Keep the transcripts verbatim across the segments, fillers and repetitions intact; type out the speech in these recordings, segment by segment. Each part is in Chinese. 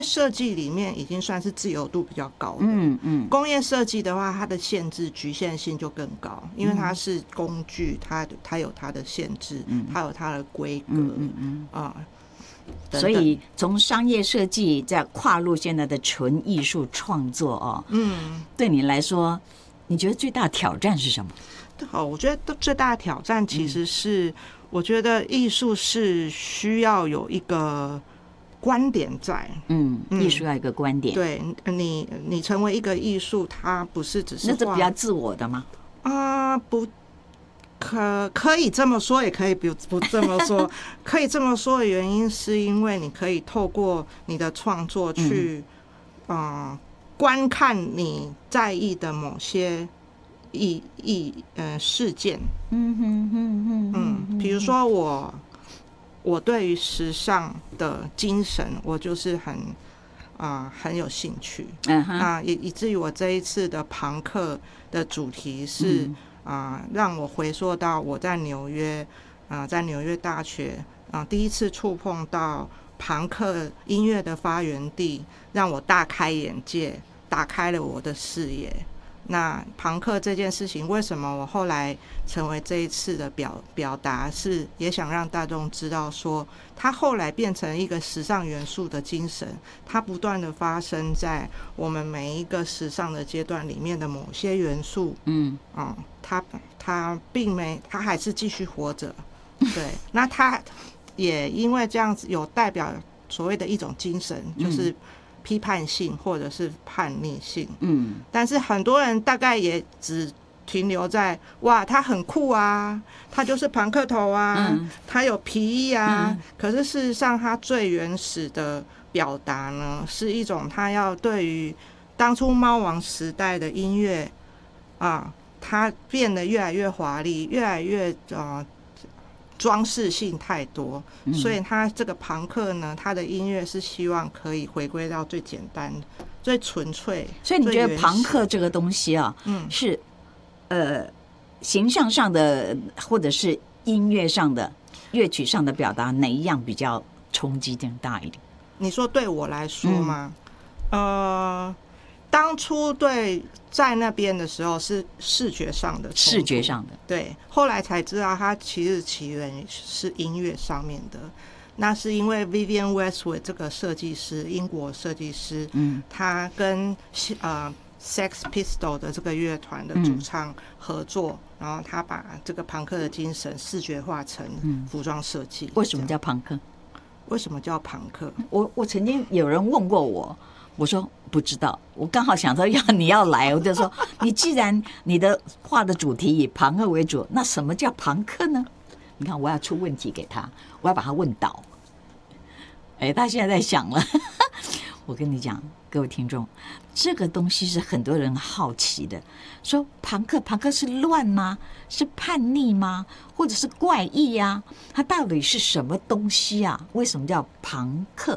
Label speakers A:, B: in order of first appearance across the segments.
A: 设计里面已经算是自由度比较高的。
B: 嗯嗯，工
A: 业设计的话，它的限制局限性就更高，因为它是工具，它它有它的限制，嗯、它有它的规格，嗯嗯嗯啊。
B: 所以从商业设计再跨入现在的纯艺术创作哦，嗯，对你来说，你觉得最大的挑战是什么？
A: 好，我觉得最大的挑战其实是，嗯、我觉得艺术是需要有一个观点在，
B: 嗯，艺术要一个观点。
A: 对你，你成为一个艺术，它不是只是
B: 那是比较自我的吗？
A: 啊、呃，不。可可以这么说，也可以不不这么说。可以这么说的原因，是因为你可以透过你的创作去，嗯、呃，观看你在意的某些意意呃事件。嗯哼哼哼嗯，比如说我我对于时尚的精神，我就是很啊、呃、很有兴趣。嗯哼，啊以以至于我这一次的朋克的主题是。嗯啊、呃，让我回溯到我在纽约，啊、呃，在纽约大学啊、呃，第一次触碰到朋克音乐的发源地，让我大开眼界，打开了我的视野。那朋克这件事情，为什么我后来成为这一次的表表达，是也想让大众知道说，它后来变成一个时尚元素的精神，它不断的发生在我们每一个时尚的阶段里面的某些元素，嗯，嗯，它它并没，它还是继续活着，对，那它也因为这样子有代表所谓的一种精神，就是批判性或者是叛逆性，嗯，但是很多人大概也只停留在哇，他很酷啊，他就是朋克头啊，嗯、他有皮衣啊、嗯，可是事实上他最原始的表达呢，是一种他要对于当初猫王时代的音乐啊，它变得越来越华丽，越来越呃。装饰性太多，所以他这个朋克呢，他的音乐是希望可以回归到最简单、最纯粹。
B: 所以你觉得朋克这个东西啊，嗯，是呃形象上的，或者是音乐上的、乐曲上的表达，哪一样比较冲击更大一点？
A: 你说对我来说吗？嗯、呃。当初对在那边的时候是视觉上的，
B: 视觉上的
A: 对，后来才知道它其实起源是音乐上面的。那是因为 Vivienne Westwood 这个设计师，英国设计师，嗯，他跟呃 Sex Pistol 的这个乐团的主唱合作，嗯、然后他把这个朋克的精神视觉化成服装设计。
B: 为什么叫朋克？
A: 为什么叫朋克？
B: 我我曾经有人问过我。我说不知道，我刚好想到要你要来，我就说你既然你的画的主题以朋克为主，那什么叫朋克呢？你看我要出问题给他，我要把他问倒。哎，他现在在想了。我跟你讲，各位听众，这个东西是很多人好奇的，说朋克，朋克是乱吗？是叛逆吗？或者是怪异啊？它到底是什么东西啊？为什么叫朋克？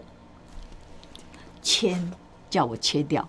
B: 签。叫我切掉。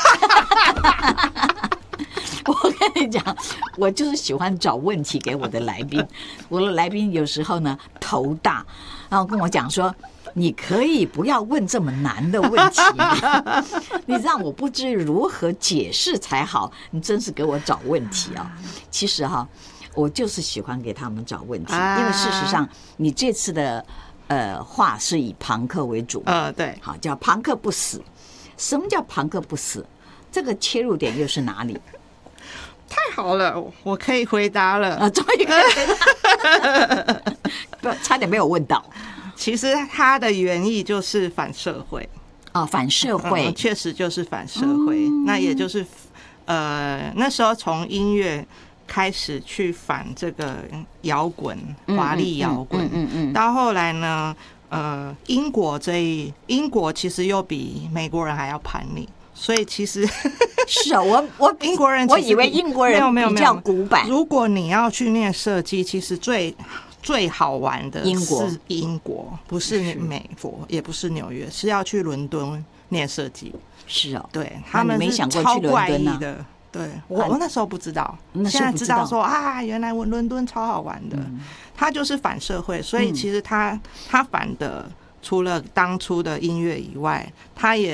B: 我跟你讲，我就是喜欢找问题给我的来宾。我的来宾有时候呢头大，然后跟我讲说：“你可以不要问这么难的问题，你让我不知如何解释才好。你真是给我找问题啊！”其实哈，我就是喜欢给他们找问题，因为事实上，你这次的呃话是以朋克为主，
A: 呃，对，
B: 好，叫朋克不死。什么叫朋克不死？这个切入点又是哪里？
A: 太好了，我可以回答了
B: 啊！终于可以回答，不，差点没有问到。
A: 其实它的原意就是反社会
B: 啊、哦，反社会，
A: 确、嗯、实就是反社会。嗯、那也就是呃，那时候从音乐开始去反这个摇滚、华丽摇滚，嗯嗯, 嗯, 嗯, 嗯，到后来呢？呃，英国这一英国其实又比美国人还要叛逆，所以其实
B: 是啊，我我
A: 英国人
B: 我以为英国人比较古板。
A: 如果你要去念设计，其实最最好玩的是英国，不是美国，也不是纽约，是要去伦敦念设计。
B: 是哦，
A: 对，他们是超怪异的。对，我我那时候不知道，现在知道说啊，原来伦敦超好玩的。嗯，他就是反社会，所以其实他他反的除了当初的音乐以外，他也